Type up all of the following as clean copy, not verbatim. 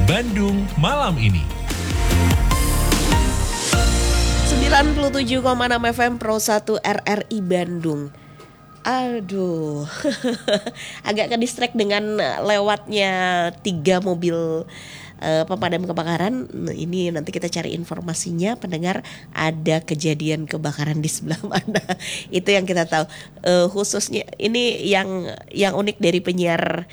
Bandung malam ini. 97,6 FM Pro 1 RRI Bandung. Aduh, agak ke-distract dengan lewatnya 3 mobil pemadam kebakaran. Nah, ini nanti kita cari informasinya, pendengar, ada kejadian kebakaran di sebelah mana. Itu yang kita tahu. Khususnya ini yang unik dari penyiar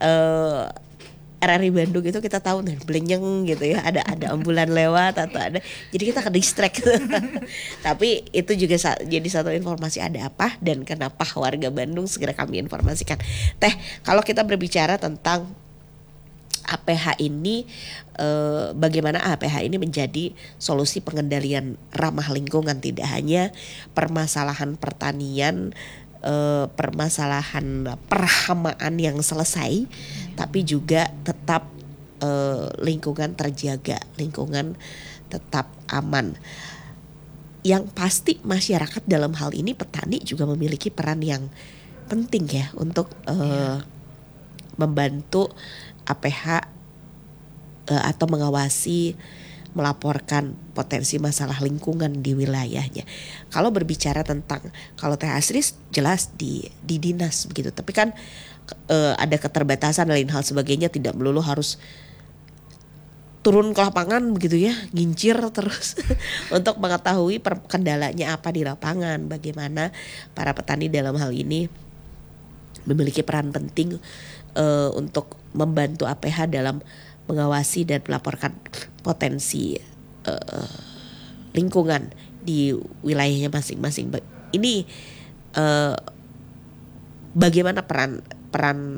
RRI Bandung itu, kita tahu nih blenyeng gitu ya, ada ambulan lewat atau ada, jadi kita ke distract. Tapi itu juga jadi satu informasi ada apa dan kenapa warga Bandung, segera kami informasikan. Teh, kalau kita berbicara tentang APH ini, bagaimana APH ini menjadi solusi pengendalian ramah lingkungan, tidak hanya permasalahan pertanian, permasalahan perhamaan yang selesai, tapi juga tetap lingkungan terjaga, lingkungan tetap aman. Yang pasti masyarakat dalam hal ini, petani juga memiliki peran yang penting ya untuk membantu APH atau mengawasi, melaporkan potensi masalah lingkungan di wilayahnya. Kalau berbicara tentang, kalau Teh Asri jelas di dinas begitu, tapi kan ada keterbatasan dan lain hal sebagainya, tidak melulu harus turun ke lapangan begitu ya, ngincir terus untuk mengetahui kendalanya apa di lapangan, bagaimana para petani dalam hal ini memiliki peran penting untuk membantu APH dalam mengawasi dan melaporkan potensi lingkungan di wilayahnya masing-masing. Ini bagaimana peran